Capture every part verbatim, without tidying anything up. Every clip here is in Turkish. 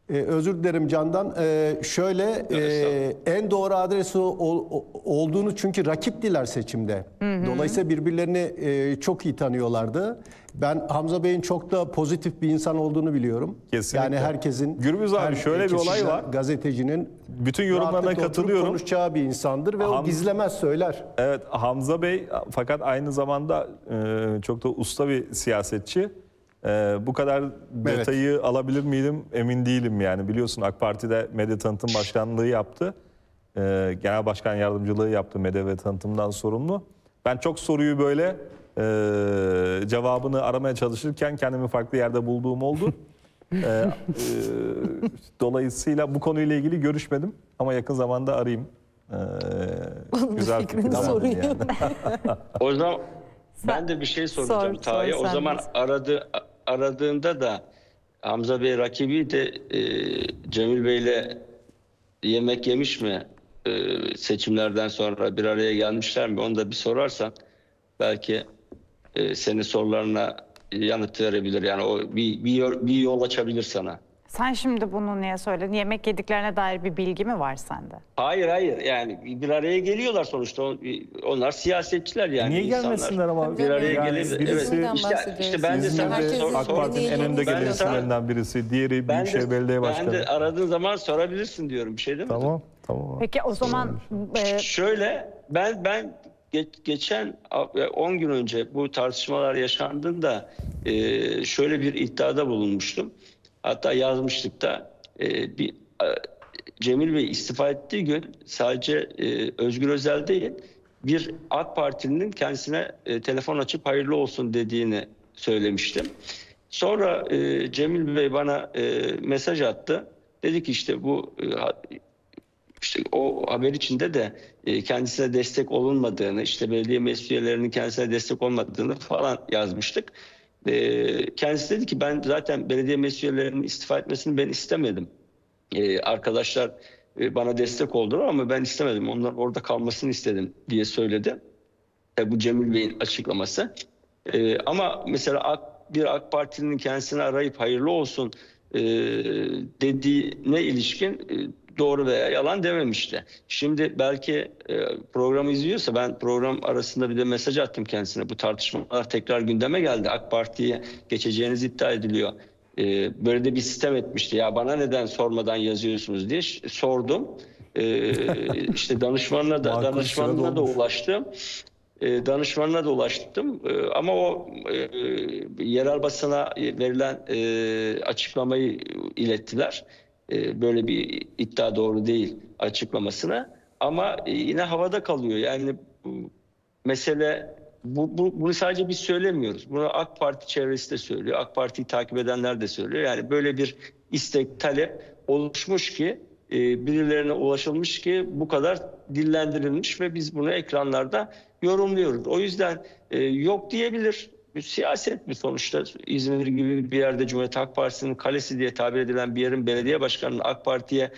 Ee, özür dilerim Can'dan. Ee, şöyle e, en doğru adresi ol, o- olduğunu çünkü rakiptiler seçimde. Hı hı. Dolayısıyla birbirlerini e, çok iyi tanıyorlardı. Ben Hamza Bey'in çok da pozitif bir insan olduğunu biliyorum. Kesinlikle. Yani herkesin, Gürbüz abi her şöyle bir olay kişiden, var. gazetecinin Bütün yorumlarına rahatlıkla oturup katılıyorum. konuşacağı bir insandır ve Ham- o gizlemez, söyler. Evet, Hamza Bey fakat aynı zamanda e, çok da usta bir siyasetçi. E, bu kadar detayı alabilir miydim emin değilim yani. Biliyorsun AK Parti'de medya tanıtım başkanlığı yaptı. E, genel başkan yardımcılığı yaptı, medya ve tanıtımdan sorumlu. Ben çok soruyu böyle e, cevabını aramaya çalışırken kendimi farklı yerde bulduğum oldu. e, e, dolayısıyla bu konuyla ilgili görüşmedim ama yakın zamanda arayayım. Ee, güzel fikir sorayım. yani. O zaman ben de bir şey soracağım Sor, Taha'ya. sor O sen zaman biz. aradı, aradığında da Hamza Bey rakibi de e, Cemil Bey'le yemek yemiş mi? E, seçimlerden sonra bir araya gelmişler mi? Onu da bir sorarsan belki e, senin sorularına yanıt verebilir. Yani o bir, bir, yol, bir yol açabilir sana. Sen şimdi bunu niye söyledin? Yemek yediklerine dair bir bilgi mi var sende? Hayır hayır yani bir araya geliyorlar sonuçta. Onlar siyasetçiler yani. Niye insanlar. gelmesinler ama? Bir araya Yani gelir. birisi Evet. İşte, işte ben de sana İzmir'de sor, AK sor, Parti'nin en önde gelen Ben de sana- isimlerinden birisi. Diğeri ben Büyükşehir de, Belediye ben Başkanı. de aradığın zaman sorabilirsin diyorum. Bir şey demedim. Tamam, tamam. Peki o zaman e, Şöyle ben ben ge- geçen on gün önce bu tartışmalar yaşandığında e, şöyle bir iddiada bulunmuştum. Hatta yazmıştık da e, bir e, Cemil Bey istifa ettiği gün sadece e, Özgür Özel değil bir AK Parti'nin kendisine e, telefon açıp hayırlı olsun dediğini söylemiştim. Sonra e, Cemil Bey bana e, mesaj attı. Dedi ki işte bu e, İşte o haber içinde de e, kendisine destek olunmadığını, işte belediye meclis üyelerinin kendisine destek olmadığını falan yazmıştık. E, kendisi dedi ki ben zaten belediye meclis üyelerinin istifa etmesini ben istemedim. E, arkadaşlar e, bana destek oldular ama ben istemedim. Onlar orada kalmasını istedim diye söyledi. E, bu Cemil Bey'in açıklaması. E, ama mesela AK, bir AK Parti'nin kendisini arayıp hayırlı olsun e, dediğine ilişkin e, doğru veya yalan dememişti. Şimdi belki e, programı izliyorsa ben program arasında bir de mesaj attım kendisine. Bu tartışmalar tekrar gündeme geldi. AK Parti'ye geçeceğiniz iddia ediliyor. E, böyle de bir sistem etmişti. Ya bana neden sormadan yazıyorsunuz diye ş- sordum. E, işte danışmanına da Makul danışmanına sırada da olmuş. ulaştım. E, danışmanına da ulaştım. E, ama o e, yerel basına verilen e, açıklamayı ilettiler. E, böyle bir iddia doğru değil açıklamasına. Ama e, yine havada kalıyor. Yani bu mesele bu, bu, bunu sadece biz söylemiyoruz. Bunu AK Parti çevresi de söylüyor. AK Parti'yi takip edenler de söylüyor. Yani böyle bir istek, talep oluşmuş ki e, birilerine ulaşılmış ki bu kadar dillendirilmiş ve biz bunu ekranlarda yorumluyoruz. O yüzden e, yok diyebilir. Bir siyaset bir sonuçta. İzmir gibi bir yerde Cumhuriyet Halk Partisi'nin kalesi diye tabir edilen bir yerin belediye başkanının AK Parti'ye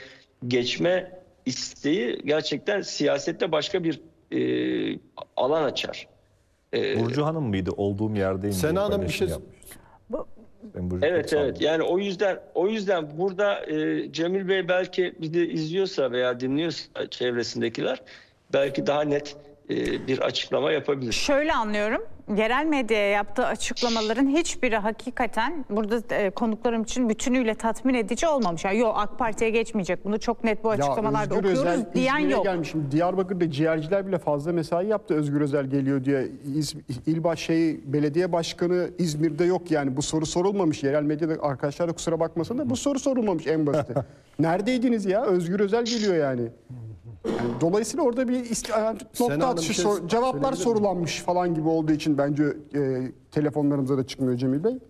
geçme isteği gerçekten siyasette başka bir e, alan açar. E, Burcu Hanım mıydı? Olduğum yerdeyim. Sena diye Hanım bir paylaşım şey- yapmış. Sayın Burcu, Evet çok sağ olun. evet yani o yüzden o yüzden burada e, Cemil Bey belki bizi izliyorsa veya dinliyorsa çevresindekiler belki daha net e, bir açıklama yapabilir. şöyle anlıyorum. Yerel medyaya yaptığı açıklamaların hiçbiri hakikaten burada e, konuklarım için bütünüyle tatmin edici olmamış. Yani yok AK Parti'ye geçmeyecek. Bunu çok net bu açıklamalarda Özgür okuyoruz Özel diyen İzmir'e yok. gelmiş. Şimdi Diyarbakır'da ciğerciler bile fazla mesai yaptı. Özgür Özel geliyor diye. İz, İlbaş şey, belediye başkanı İzmir'de yok yani. Bu soru sorulmamış. Yerel medyada arkadaşlar da kusura bakmasın da bu soru sorulmamış en basiti. Neredeydiniz ya? Özgür Özel geliyor yani. Yani dolayısıyla orada bir ist- nokta Hanım atışı bir şey sor- cevaplar söyleyebilir miyim? sorulanmış falan gibi olduğu için bence e, telefonlarımıza da çıkmıyor Cemil Bey.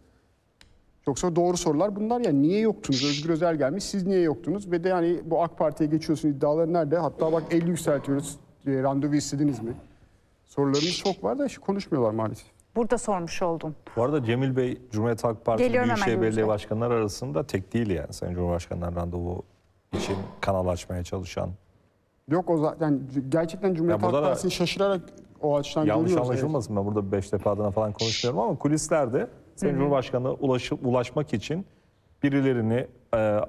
Yoksa doğru sorular bunlar ya. Niye yoktunuz? Özgür Özel gelmiş. Siz niye yoktunuz? Ve de yani bu AK Parti'ye geçiyorsun iddiaları nerede? Hatta bak el yükseltiyoruz. E, randevu istediniz mi? Sorularımız çok var da hiç konuşmuyorlar maalesef. Burada sormuş oldum. Bu arada Cemil Bey, Cumhuriyet Halk Partisi Geliyorum hemen Büyükşehir Gürbüz Belediye Bey. Başkanları arasında tek değil yani. Sayın Cumhurbaşkanı'ndan randevu için kanal açmaya çalışan. Yok o zaten gerçekten Cumhuriyet Ya burada Halk da Partisi'ni şaşırarak o açıdan Yanlış görüyoruz. anlaşılmasın, ben burada Beştepe adına falan konuşmuyorum ama kulislerde Sayın Cumhurbaşkanı'na ulaşıp, ulaşmak için birilerini e,